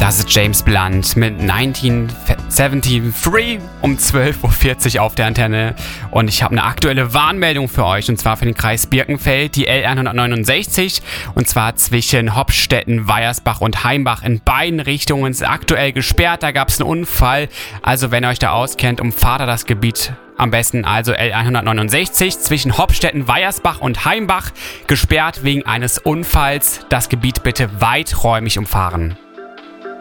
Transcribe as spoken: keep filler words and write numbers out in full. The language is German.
Das ist James Blunt mit neunzehnhundertdreiundsiebzig um zwölf Uhr vierzig auf der Antenne. Und ich habe eine aktuelle Warnmeldung für euch, und zwar für den Kreis Birkenfeld, die L hundertneunundsechzig, und zwar zwischen Hopstetten, Weiersbach und Heimbach. In beiden Richtungen ist aktuell gesperrt, da gab es einen Unfall. Also wenn ihr euch da auskennt, umfahrt ihr das Gebiet am besten, also L hundertneunundsechzig zwischen Hopstetten, Weiersbach und Heimbach, gesperrt wegen eines Unfalls. Das Gebiet bitte weiträumig umfahren.